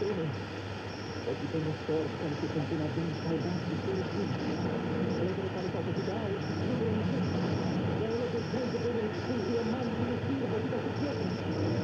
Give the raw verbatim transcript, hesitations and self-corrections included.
bene. Oggi tengo forza anche con una densa e bassi spiriti. Volete fare cosa ti dai? Libero in sé. E lo che sento bene con due mani di respiro, potete su pietra.